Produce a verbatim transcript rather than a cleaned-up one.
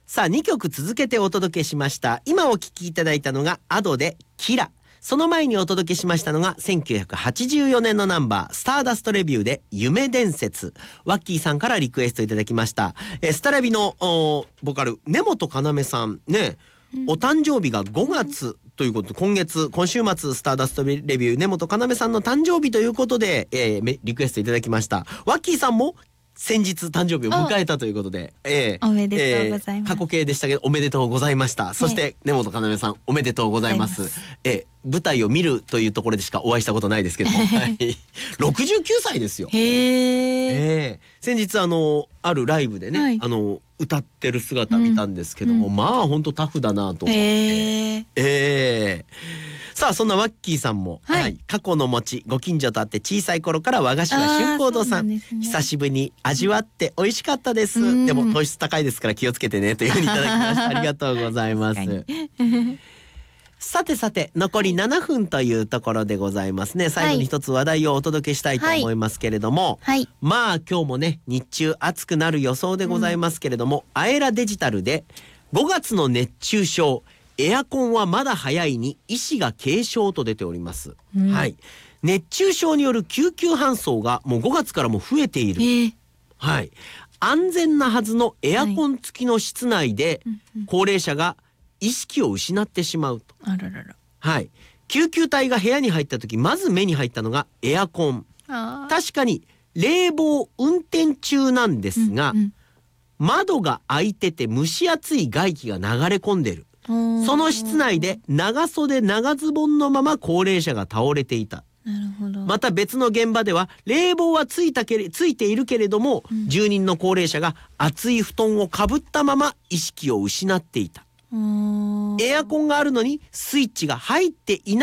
さあにきょく続けてお届けしました。今お聴きいただいたのがアドでキラ、その前にお届けしましたのがせんきゅうひゃくはちじゅうよねんのナンバースターダストレビューで夢伝説。ワッキーさんからリクエストいただきました。えスタラビのボカル根本要さんね、お誕生日がごがつということで、今月今週末スターダストレビュー根本要さんの誕生日ということで、えー、リクエストいただきました。ワッキーさんも先日誕生日を迎えたということで、 えー、おめでとうございます、 えー、過去形でしたけどおめでとうございました。そして根本要さんおめでとうございます。えー、舞台を見るというところでしかお会いしたことないですけども、はい、ろくじゅうきゅうさいですよ。 へー、 えー、先日あのあるライブでね、はい、あの歌ってる姿見たんですけども、うん、まあ本当タフだなと思って、えーえーさあそんなワッキーさんも、はいはい、過去の餅ご近所とあって小さい頃から和菓子は春光堂さん、ね、久しぶりに味わって美味しかったです、うん、でも糖質高いですから気をつけてねというふうにいただきましたありがとうございますさてさて残りななふんというところでございますね。最後に一つ話題をお届けしたいと思いますけれども、はいはい、まあ今日もね日中暑くなる予想でございますけれども、うん、アエラデジタルでごがつの熱中症エアコンはまだ早いに医師が軽症と出ております、うん、はい、熱中症による救急搬送がもうごがつからも増えている、えー、はい、安全なはずのエアコン付きの室内で高齢者が意識を失ってしまうと、あららら、はい、救急隊が部屋に入った時まず目に入ったのがエアコン。確かに冷房運転中なんですが、うんうん、窓が開いてて蒸し暑い外気が流れ込んでる。その室内で長袖長ズボンのまま高齢者が倒れていた。なるほど。また別の現場では冷房はついたけれついているけれども、うん、住人の高齢者が厚い布団をかぶったまま意識を失っていた。エアコンがあるのにスイッチが入っていない